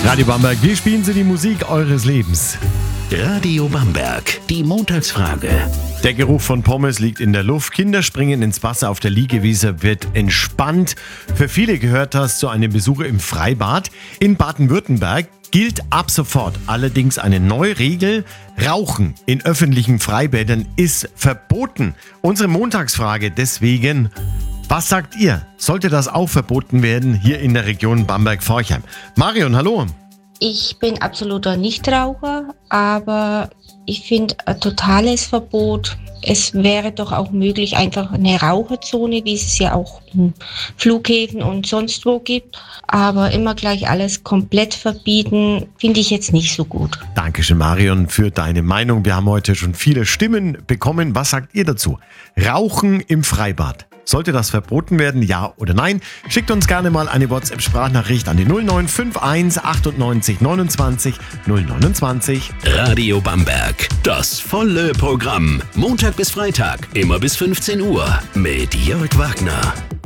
Radio Bamberg, wir spielen Sie die Musik eures Lebens. Radio Bamberg, die Montagsfrage. Der Geruch von Pommes liegt in der Luft. Kinder springen ins Wasser auf der Liegewiese, wird entspannt. Für viele gehört das zu einem Besuch im Freibad. In Baden-Württemberg gilt ab sofort allerdings eine neue Regel. Rauchen in öffentlichen Freibädern ist verboten. Unsere Montagsfrage deswegen: Was sagt ihr? Sollte das auch verboten werden hier in der Region Bamberg-Forchheim? Marion, hallo. Ich bin absoluter Nichtraucher, aber ich finde ein totales Verbot. Es wäre doch auch möglich, einfach eine Raucherzone, wie es ja auch in Flughäfen und sonst wo gibt. Aber immer gleich alles komplett verbieten, finde ich jetzt nicht so gut. Dankeschön, Marion, für deine Meinung. Wir haben heute schon viele Stimmen bekommen. Was sagt ihr dazu? Rauchen im Freibad. Sollte das verboten werden, ja oder nein? Schickt uns gerne mal eine WhatsApp-Sprachnachricht an die 0951 98 29 029. Radio Bamberg, das volle Programm. Montag bis Freitag, immer bis 15 Uhr mit Jörg Wagner.